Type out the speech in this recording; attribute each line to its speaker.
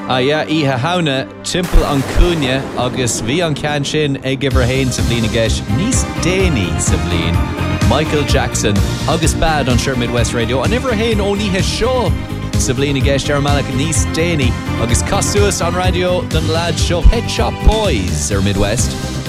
Speaker 1: Yeah, Iha Hauna, Timple an Cúne, agus bhí an can sin ag gibhar hain sa bhlín ageis, níos déanaí sa bhlín, Michael Jackson, agus bad on Sure Midwest Radio, an ever hain ó níthe seo sa bhlín ageis Dermalach níos déanaí, agus cosúas an radio den lad seo Pet Shop Boys ar Midwest.